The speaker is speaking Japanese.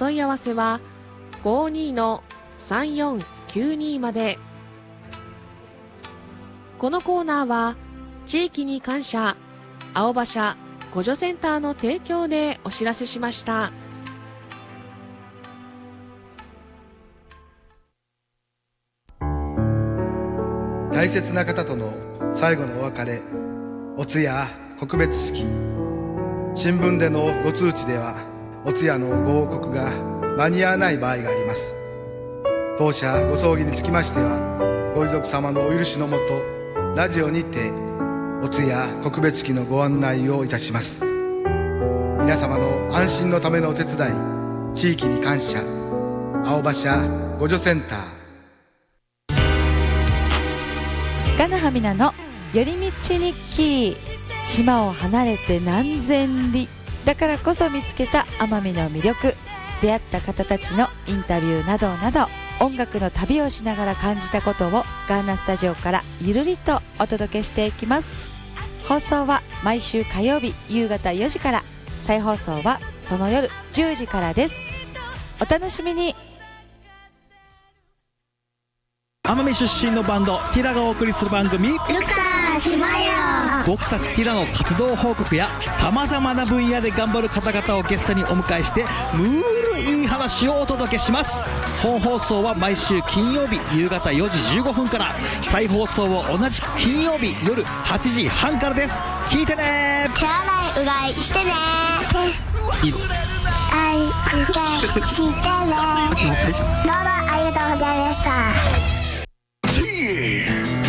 問い合わせは 52-3492 まで。このコーナーは地域に感謝青葉社互助センターの提供でお知らせしました。 大切な方との最後のお別れ、お通夜告別式、新聞でのご通知ではお通夜のご報告が間に合わない場合があります。当社ご葬儀につきましてはご遺族様のお許しのもと、ラジオにてお通夜告別式のご案内をいたします。皆様の安心のためのお手伝い、地域に感謝青葉社互助センター。 ガナハミナの寄り道日記。島を離れて何千里だからこそ見つけた奄美の魅力、出会った方たちのインタビューなどなど、音楽の旅をしながら感じたことをガーナスタジオからゆるりとお届けしていきます。放送は毎週火曜日夕方4時から、再放送はその夜10時からです。お楽しみに。 奄美出身のバンドティラがお送りする番組ルカ島よ。 僕たちティラの活動報告やさまざまな分野で頑張る方々をゲストにお迎えしてムールいい話をお届けします。本放送は毎週金曜日夕方4時15分から、再放送を同じく金曜日夜8時半からです。聞いてね。 手洗いうがいしてね。愛うがいしてね。どうもありがとうございました。